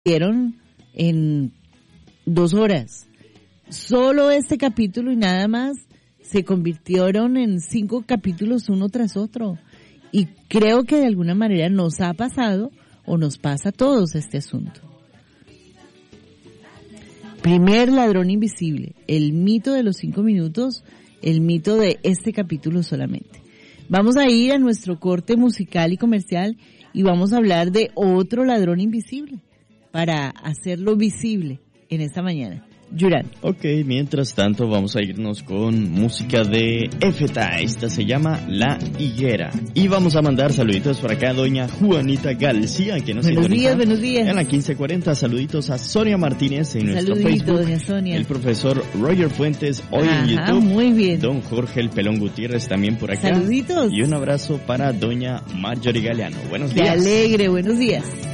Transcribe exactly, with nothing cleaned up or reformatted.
dieron en dos horas. Solo este capítulo y nada más se convirtieron en cinco capítulos uno tras otro. Y creo que de alguna manera nos ha pasado o nos pasa a todos este asunto. Primer ladrón invisible, el mito de los cinco minutos, el mito de este capítulo solamente. Vamos a ir a nuestro corte musical y comercial y vamos a hablar de otro ladrón invisible para hacerlo visible en esta mañana. Yuran. Ok, mientras tanto vamos a irnos con música de Éfeta. Esta se llama La Higuera. Y vamos a mandar saluditos por acá a doña Juanita García, que nos Buenos días, buenos días. En la quince cuarenta, saluditos a Sonia Martínez en nuestro Saludito, Facebook. Doña Sonia. El profesor Roger Fuentes hoy Ajá, en YouTube. Muy bien. Don Jorge el Pelón Gutiérrez también por acá. Saluditos. Y un abrazo para doña Marjorie Galeano. Buenos Qué días. alegre, buenos días.